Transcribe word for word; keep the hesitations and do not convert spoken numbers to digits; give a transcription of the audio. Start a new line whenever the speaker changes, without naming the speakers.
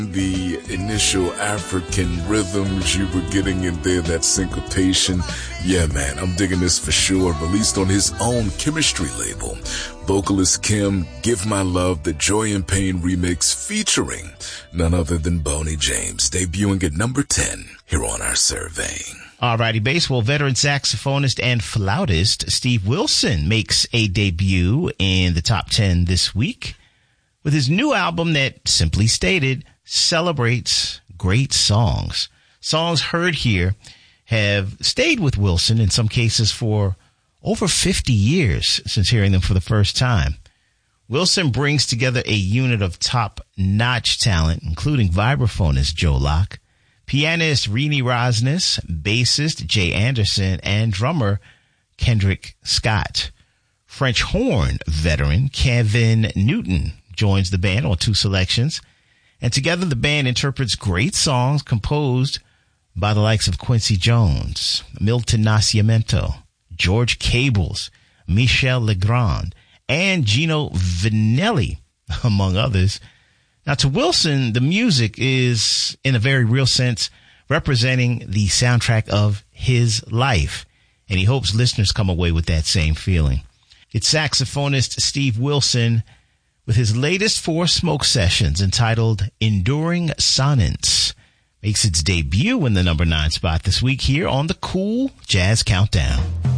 The initial African rhythms you were getting in there, that syncopation. Yeah, man, I'm digging this for sure. Released on his own Chemistry label. Vocalist Kim, Give My Love, the Joy and Pain remix featuring none other than Boney James, debuting at number ten here on our survey.
Alrighty, baseball veteran saxophonist and flautist Steve Wilson makes a debut in the top ten this week with his new album that, simply stated, celebrates great songs. Songs heard here have stayed with Wilson in some cases for over fifty years since hearing them for the first time. Wilson brings together a unit of top-notch talent, including vibraphonist Joe Locke, pianist Rini Rosnes, bassist Jay Anderson, and drummer Kendrick Scott. French horn veteran Kevin Newton joins the band on two selections, and together the band interprets great songs composed by the likes of Quincy Jones, Milton Nascimento, George Cables, Michel Legrand, and Gino Vannelli, among others. Now, to Wilson, the music is, in a very real sense, representing the soundtrack of his life, and he hopes listeners come away with that same feeling. It's saxophonist Steve Wilson with his latest four smoke sessions entitled Enduring Sonnets. Makes its debut in the number nine spot this week here on the Cool Jazz Countdown.